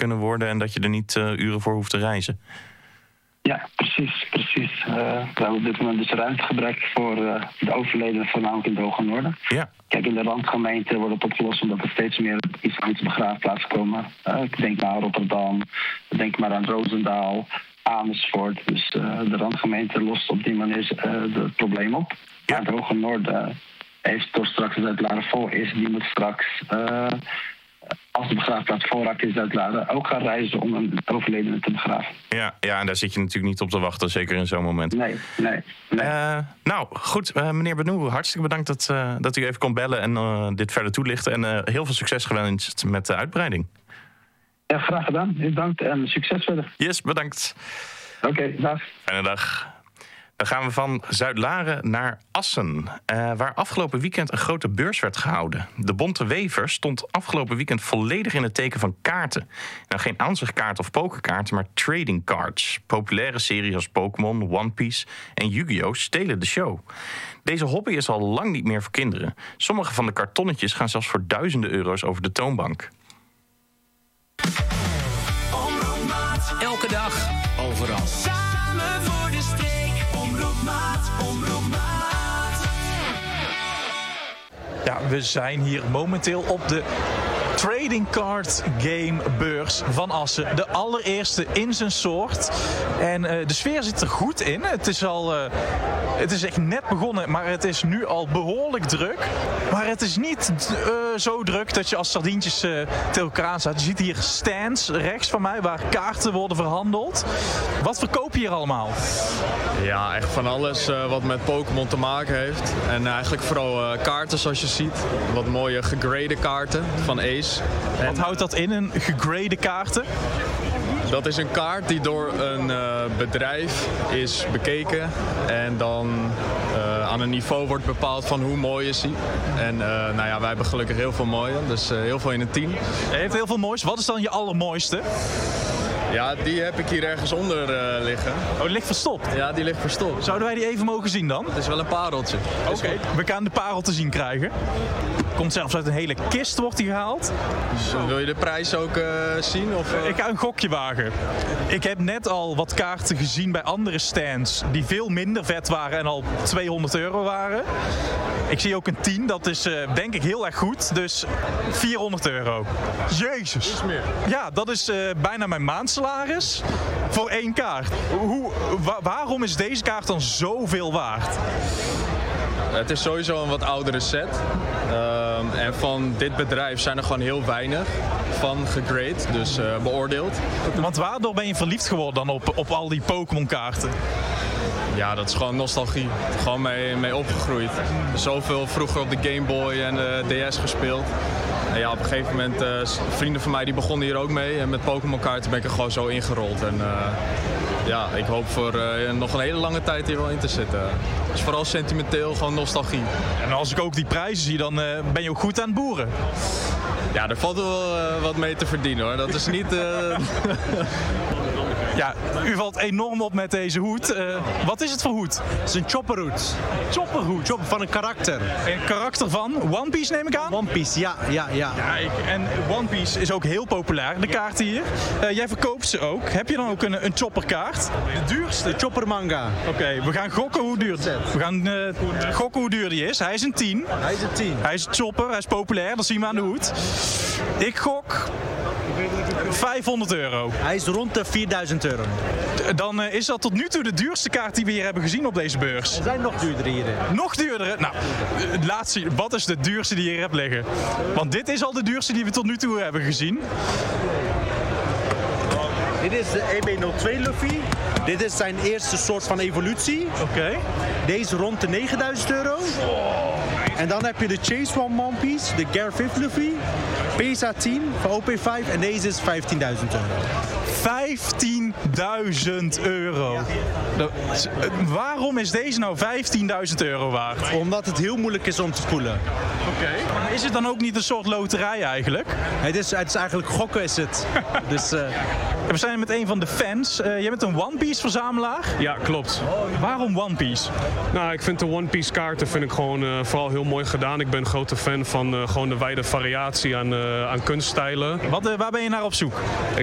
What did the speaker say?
kunnen worden en dat je er niet uren voor hoeft te reizen. Ja, precies. We hebben op dit moment dus ruimtegebrek voor de overledenen, voornamelijk in het Hoge Noorden. Ja. Kijk, in de randgemeente wordt het opgelost omdat er steeds meer islamitische begraafplaatsen komen. Ik denk maar aan Rotterdam, ik denk maar aan Roosendaal, Amersfoort. Dus de randgemeente lost op die manier het probleem op. Ja. Maar het Hoge Noorden heeft door straks het Zuid-Laren vol is, die moet straks, als de begraafplaats volraakt in Zuid-Laren, ook gaan reizen om een overledene te begraven. Ja, en daar zit je natuurlijk niet op te wachten, zeker in zo'n moment. Nee. Nou, goed, meneer Benoe, hartstikke bedankt dat u even kon bellen en dit verder toelichten. En heel veel succes gewenst met de uitbreiding. Ja, graag gedaan. Bedankt en succes verder. Yes, bedankt. Oké, dag. Fijne dag. Dan gaan we van Zuid-Laren naar Assen, waar afgelopen weekend een grote beurs werd gehouden. De Bonte Wever stond afgelopen weekend volledig in het teken van kaarten. Nou, geen aanzichtkaarten of pokerkaarten, maar trading cards. Populaire series als Pokémon, One Piece en Yu-Gi-Oh! Stelen de show. Deze hobby is al lang niet meer voor kinderen. Sommige van de kartonnetjes gaan zelfs voor duizenden euro's over de toonbank. Elke dag, overal. Samen voor de streek. Omroep Maat. Ja, we zijn hier momenteel op de Trading Card Game Beurs van Assen. De allereerste in zijn soort. En de sfeer zit er goed in. Het is echt net begonnen, maar het is nu al behoorlijk druk. Maar het is niet zo druk dat je als sardientjes tegen elkaar aan staat. Je ziet hier stands rechts van mij waar kaarten worden verhandeld. Wat verkoop je hier allemaal? Ja, echt van alles wat met Pokémon te maken heeft. En eigenlijk vooral kaarten zoals je ziet. Wat mooie gegrade kaarten van Ace. Wat houdt dat in, een gegrade kaarten? Dat is een kaart die door een bedrijf is bekeken en dan aan een niveau wordt bepaald van hoe mooi is hij. En wij hebben gelukkig heel veel mooie, dus heel veel in een 10. Je heeft heel veel moois. Wat is dan je allermooiste? Ja, die heb ik hier ergens onder liggen. Oh, die ligt verstopt? Ja, die ligt verstopt. Zouden wij die even mogen zien dan? Het is wel een pareltje. Oké, we gaan de parel te zien krijgen. Komt zelfs uit een hele kist, wordt die gehaald. Wil je de prijs ook zien? Of, Ik ga een gokje wagen. Ik heb net al wat kaarten gezien bij andere stands die veel minder vet waren en al 200 euro waren. Ik zie ook een 10, dat is denk ik heel erg goed. Dus 400 euro. Jezus. Iets meer. Ja, dat is bijna mijn maandsalaris voor 1 kaart. Waarom is deze kaart dan zoveel waard? Het is sowieso een wat oudere set. En van dit bedrijf zijn er gewoon heel weinig van gegrade, dus beoordeeld. Want waardoor ben je verliefd geworden dan op al die Pokémon kaarten? Ja, dat is gewoon nostalgie. Gewoon mee opgegroeid. Zoveel vroeger op de Game Boy en de DS gespeeld. En ja, op een gegeven moment, vrienden van mij die begonnen hier ook mee. En met Pokémon kaarten ben ik er gewoon zo ingerold. En ik hoop voor nog een hele lange tijd hier wel in te zitten. Dus vooral sentimenteel, gewoon nostalgie. En als ik ook die prijzen zie, dan ben je ook goed aan het boeren. Ja, er valt wel wat mee te verdienen hoor. Dat is niet... Ja, u valt enorm op met deze hoed. Wat is het voor hoed? Het is een chopperhoed. Chopperhoed? Chopper van een karakter. Een karakter van One Piece neem ik aan? One Piece, ja. Kijk, en One Piece is ook heel populair, de kaarten hier. Jij verkoopt ze ook. Heb je dan ook een chopperkaart? De duurste? De chopper manga. Oké, we gaan gokken hoe duur hoe duur die is. Hij is een 10. Hij is een 10. Hij is een chopper, hij is populair, dat zien we aan de hoed. Ik gok 500 euro. Hij is rond de 4000 euro. Dan is dat tot nu toe de duurste kaart die we hier hebben gezien op deze beurs. Er zijn nog duurdere hier. Nog duurdere? Nou, laat zien. Wat is de duurste die je hier hebt liggen? Want dit is al de duurste die we tot nu toe hebben gezien. Dit is de EB02 Luffy. Dit is zijn eerste soort van evolutie. Oké. Deze rond de 9000 euro. En dan heb je de Chase One Piece, de Gear 5 Luffy. PSA 10 van OP5 en deze is 15.000 euro. 15.000 euro. Waarom is deze nou 15.000 euro waard? Omdat het heel moeilijk is om te spoelen. Oké. Is het dan ook niet een soort loterij eigenlijk? Het is eigenlijk gokken is het. Dus, we zijn met een van de fans. Jij bent een One Piece verzamelaar? Ja, klopt. Waarom One Piece? Nou, ik vind de One Piece kaarten gewoon vooral heel mooi gedaan. Ik ben een grote fan van gewoon de wijde variatie aan kunststijlen. Waar ben je naar op zoek?